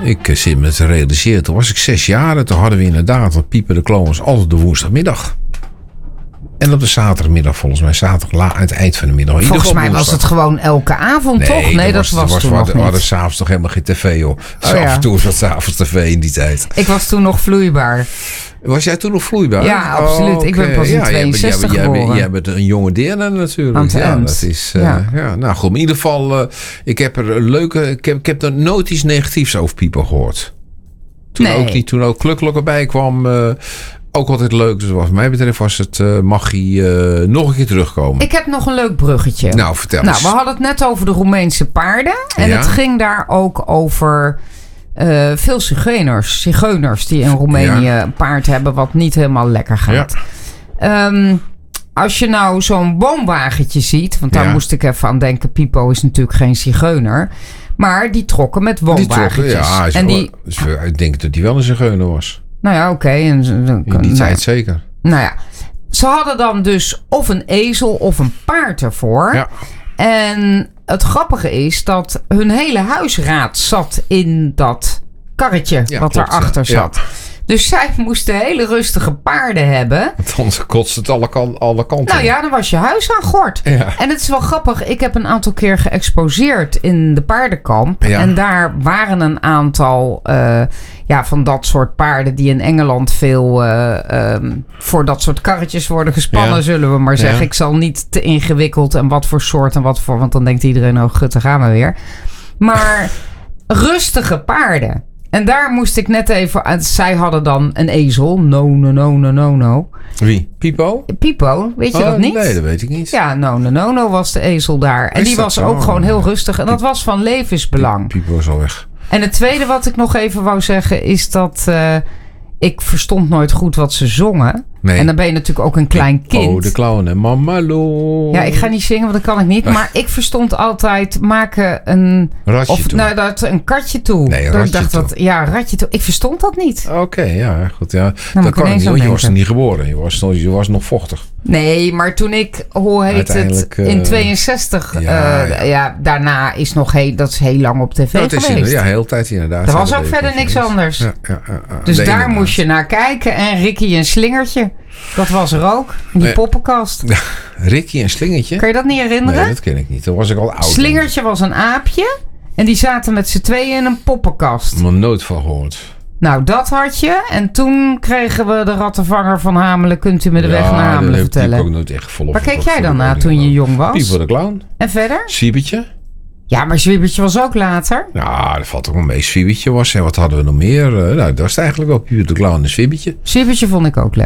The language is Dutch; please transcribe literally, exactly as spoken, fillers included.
Ik uh, zit me te realiseren. Toen was ik zes jaar. En toen hadden we inderdaad, want Pieper de Clown was altijd de woensdagmiddag. En op de zaterdagmiddag, volgens mij, zaterdag la, aan het eind van de middag. Volgens mij was het gewoon elke avond, nee, toch? Nee, dat was, was, was toen nog niet. We hadden s'avonds nog helemaal geen tv, joh. Dus oh, ja. Af en toe was het s'avonds tv in die tijd. Ik was toen nog vloeibaar. Was jij toen nog vloeibaar? Ja, absoluut. Oh, okay. Ik ben pas in ja, tweeënzestig jij bent, geboren. Jij bent een jonge deerne natuurlijk. Aan het ja, eind. dat is, uh, ja. ja. Nou goed, in ieder geval, uh, ik heb er een leuke, ik heb, ik heb er nooit iets negatiefs over Pieper gehoord. Toen nee. ook niet, toen ook Klukkelijk erbij kwam, uh, ook altijd leuk. Dus wat mij betreft was het, uh, mag hij uh, nog een keer terugkomen. Ik heb nog een leuk bruggetje. Nou, vertel nou, eens. We hadden het net over de Roemeense paarden. En ja? het ging daar ook over uh, veel zigeuners. Zigeuners die in Roemenië ja. een paard hebben wat niet helemaal lekker gaat. Ja. Um, als je nou zo'n woonwagentje ziet, want daar ja. moest ik even aan denken. Pipo is natuurlijk geen zigeuner. Maar die trokken met woonwagentjes. Die trokken, ja, en die, dus ik denk dat hij wel een zigeuner was. Nou ja, oké. Okay. In die nou, tijd zeker. Nou ja, ze hadden dan dus of een ezel of een paard ervoor. Ja. En het grappige is dat hun hele huisraad zat in dat karretje ja, wat klopt, daarachter ja. zat. Ja. Dus zij moesten hele rustige paarden hebben. Want anders kotst het alle, kan, alle kanten. Nou ja, dan was je huis aan gort. Ja. En het is wel grappig. Ik heb een aantal keer geëxposeerd in de paardenkamp. Ja. En daar waren een aantal uh, ja, van dat soort paarden die in Engeland veel uh, um, voor dat soort karretjes worden gespannen, ja. zullen we maar zeggen. Ja. Ik zal niet te ingewikkeld en wat voor soort en wat voor, want dan denkt iedereen, oh gut, daar gaan we weer. Maar rustige paarden. En daar moest ik net even... Zij hadden dan een ezel. No, no, no, no, no, no. Wie? Pipo? Pipo, weet je oh, dat niet? Nee, dat weet ik niet. Ja, no, no, no, no was de ezel daar. En is die was zo? ook gewoon heel rustig. En dat was van levensbelang. Pipo is al weg. En het tweede wat ik nog even wou zeggen... is dat uh, ik verstond nooit goed wat ze zongen. Nee. En dan ben je natuurlijk ook een klein kind. Oh, de clown en Mama Lo. Ja, ik ga niet zingen, want dat kan ik niet. Maar ik verstond altijd maken een... Ratje of, toe. Nou, dat, een katje toe. Nee, een ratje ik dacht toe. Dat, ja, ratje toe. Ik verstond dat niet. Oké, okay, ja, goed. Ja. Nou, dat kan ik niet, want je was er niet geboren. Je was, je was nog vochtig. Nee, maar toen ik, hoe heet het, in uh, tweeënzestig... Ja, uh, ja. ja, daarna is nog heel, dat is heel lang op tv dat geweest. Is, ja, heel tijd inderdaad. Er was ook verder niks anders. Ja, ja, ja, ja, dus daar inderdaad. Moest je naar kijken. En Ricky en Slingertje, dat was er ook. In die nee. poppenkast. Ja, Ricky en Slingertje? Kan je dat niet herinneren? Nee, dat ken ik niet. Toen was ik al oud. Slingertje was een aapje. En die zaten met z'n tweeën in een poppenkast. Ik heb er nooit van gehoord. Nou, dat had je. En toen kregen we de rattenvanger van Hamelen. Kunt u me de ja, weg naar Hamelen vertellen? Ja, dat heb ik ook nooit echt volop. Waar keek jij dan naar toen je jong was? Pieper de Clown. En verder? Zwiebertje. Ja, maar Zwiebertje was ook later. Ja, dat valt ook wel mee. Zwiebertje was. En wat hadden we nog meer? Uh, nou, dat was het eigenlijk wel. Pieper de Clown en Zwiebertje. Zwiebertje vond ik ook leuk.